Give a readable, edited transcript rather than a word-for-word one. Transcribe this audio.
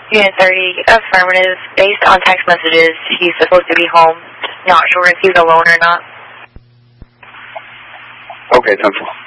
Unit 30, affirmative. Based on text messages, he's supposed to be home. Not sure if he's alone or not. Okay, 10-4.